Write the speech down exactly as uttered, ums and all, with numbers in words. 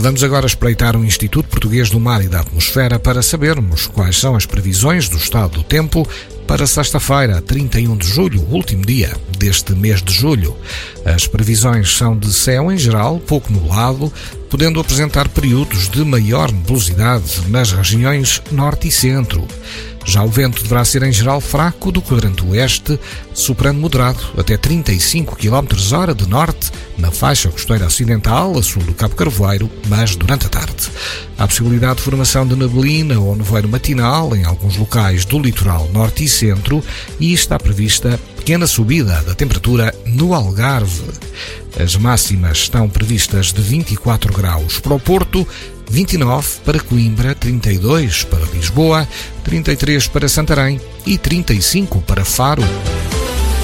Vamos agora espreitar o Instituto Português do Mar e da Atmosfera para sabermos quais são as previsões do estado do tempo para sexta-feira, trinta e um de julho, último dia deste mês de julho. As previsões são de céu em geral pouco nublado, podendo apresentar períodos de maior nebulosidade nas regiões norte e centro. Já o vento deverá ser em geral fraco do quadrante oeste, soprando moderado até trinta e cinco quilómetros por hora de norte na faixa costeira ocidental a sul do Cabo Carvoeiro, mas durante a tarde. Há possibilidade de formação de neblina ou nevoeiro matinal em alguns locais do litoral norte e centro e está prevista pequena subida da temperatura no Algarve. As máximas estão previstas de vinte e quatro graus para o Porto, vinte e nove para Coimbra, trinta e dois para Lisboa, trinta e três para Santarém e trinta e cinco para Faro.